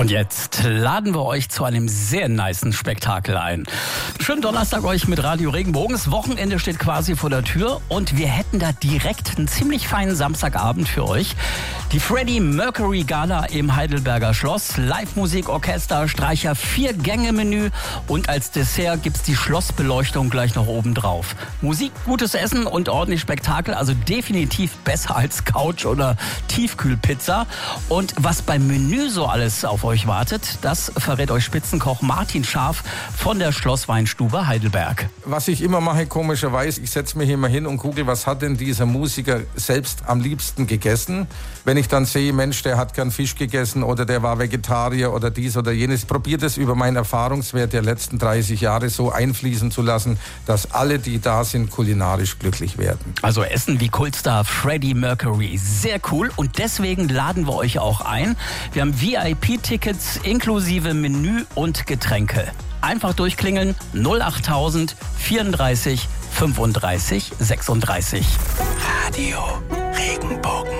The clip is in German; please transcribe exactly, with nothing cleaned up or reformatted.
Und jetzt laden wir euch zu einem sehr nicen Spektakel ein. Schönen Donnerstag euch mit Radio Regenbogen. Das Wochenende steht quasi vor der Tür und wir hätten da direkt einen ziemlich feinen Samstagabend für euch. Die Freddie Mercury Gala im Heidelberger Schloss. Live-Musik, Orchester, Streicher, Vier-Gänge-Menü und als Dessert gibt's die Schlossbeleuchtung gleich noch oben drauf. Musik, gutes Essen und ordentlich Spektakel, also definitiv besser als Couch oder Tiefkühlpizza. Und was beim Menü so alles auf euch wartet, das verrät euch Spitzenkoch Martin Scharf von der Schlossweinstube Heidelberg. Was ich immer mache, komischerweise, ich setze mich immer hin und google, was hat denn dieser Musiker selbst am liebsten gegessen? Wenn ich dann sehe, Mensch, der hat gern Fisch gegessen oder der war Vegetarier oder dies oder jenes, probiert es über meinen Erfahrungswert der letzten dreißig Jahre so einfließen zu lassen, dass alle, die da sind, kulinarisch glücklich werden. Also Essen wie Kultstar Freddie Mercury, sehr cool und deswegen laden wir euch auch ein. Wir haben V I P-Tickets inklusive Menü und Getränke. Einfach durchklingeln null achttausend vierunddreißig fünfunddreißig sechsunddreißig. Radio Regenbogen.